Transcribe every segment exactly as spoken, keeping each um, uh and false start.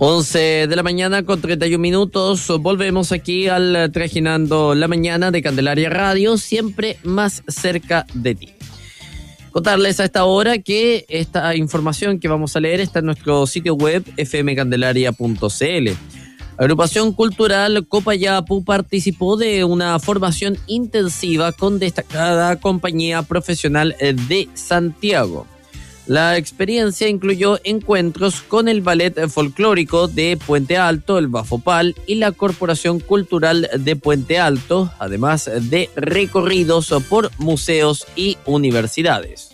once de la mañana con treinta y un minutos. Volvemos aquí al Trajinando la Mañana de Candelaria Radio, siempre más cerca de ti. Contarles a esta hora que esta información que vamos a leer está en nuestro sitio web f m candelaria punto c l. Agrupación Cultural Copayapu participó de una formación intensiva con destacada compañía profesional de Santiago. La experiencia incluyó encuentros con el ballet folclórico de Puente Alto, el Bafopal y la Corporación Cultural de Puente Alto, además de recorridos por museos y universidades.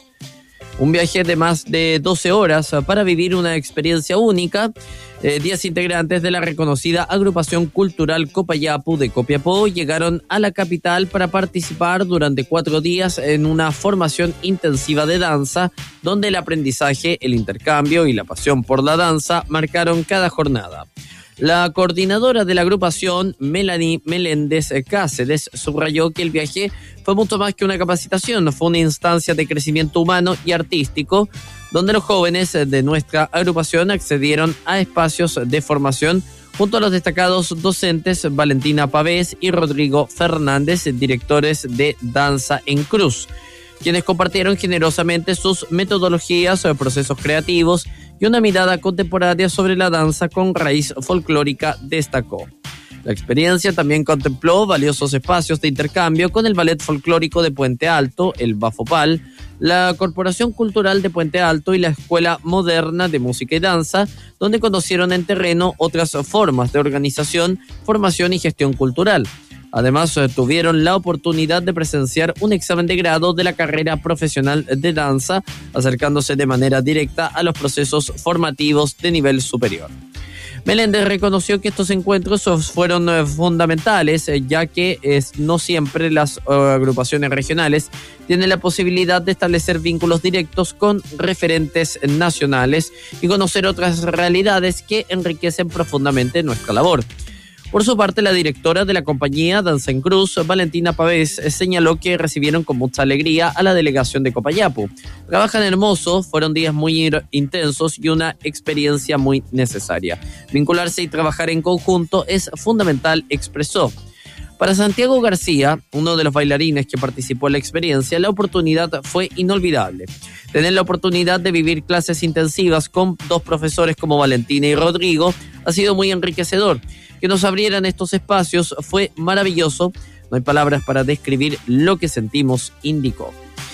Un viaje de más de doce horas para vivir una experiencia única. Eh, diez integrantes de la reconocida Agrupación Cultural Copayapu de Copiapó llegaron a la capital para participar durante cuatro días en una formación intensiva de danza, donde el aprendizaje, el intercambio y la pasión por la danza marcaron cada jornada. La coordinadora de la agrupación, Melanie Meléndez Cáceres, subrayó que el viaje fue mucho más que una capacitación, fue una instancia de crecimiento humano y artístico, donde los jóvenes de nuestra agrupación accedieron a espacios de formación junto a los destacados docentes Valentina Pavés y Rodrigo Fernández, directores de Danza en Cruz, quienes compartieron generosamente sus metodologías, procesos creativos y una mirada contemporánea sobre la danza con raíz folclórica, destacó. La experiencia también contempló valiosos espacios de intercambio con el Ballet Folclórico de Puente Alto, el Bafopal, la Corporación Cultural de Puente Alto y la Escuela Moderna de Música y Danza, donde conocieron en terreno otras formas de organización, formación y gestión cultural. Además, tuvieron la oportunidad de presenciar un examen de grado de la carrera profesional de danza, acercándose de manera directa a los procesos formativos de nivel superior. Meléndez reconoció que estos encuentros fueron fundamentales, ya que es, no siempre las uh, agrupaciones regionales tienen la posibilidad de establecer vínculos directos con referentes nacionales y conocer otras realidades que enriquecen profundamente nuestra labor. Por su parte, la directora de la compañía Danza en Cruz, Valentina Pavés, señaló que recibieron con mucha alegría a la delegación de Copayapu. Trabajan hermoso, fueron días muy intensos y una experiencia muy necesaria. Vincularse y trabajar en conjunto es fundamental, expresó. Para Santiago García, uno de los bailarines que participó en la experiencia, la oportunidad fue inolvidable. Tener la oportunidad de vivir clases intensivas con dos profesores como Valentina y Rodrigo ha sido muy enriquecedor. Que nos abrieran estos espacios fue maravilloso. No hay palabras para describir lo que sentimos, indicó.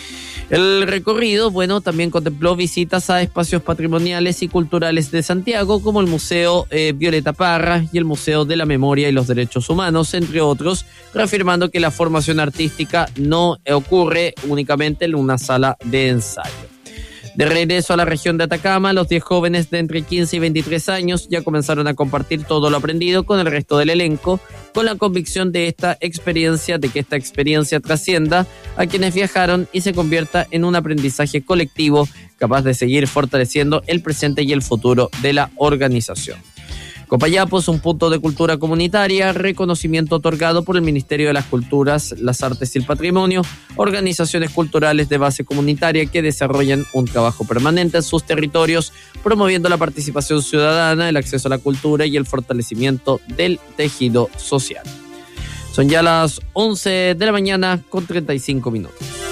El recorrido, bueno, también contempló visitas a espacios patrimoniales y culturales de Santiago, como el Museo eh, Violeta Parra y el Museo de la Memoria y los Derechos Humanos, entre otros, reafirmando que la formación artística no ocurre únicamente en una sala de ensayo. De regreso a la región de Atacama, los diez jóvenes de entre quince y veintitrés años ya comenzaron a compartir todo lo aprendido con el resto del elenco, con la convicción de esta experiencia, de que esta experiencia trascienda a quienes viajaron y se convierta en un aprendizaje colectivo capaz de seguir fortaleciendo el presente y el futuro de la organización. Copayapu es un punto de cultura comunitaria, reconocimiento otorgado por el Ministerio de las Culturas, las Artes y el Patrimonio, organizaciones culturales de base comunitaria que desarrollan un trabajo permanente en sus territorios, promoviendo la participación ciudadana, el acceso a la cultura y el fortalecimiento del tejido social. Son ya las once de la mañana con treinta y cinco minutos.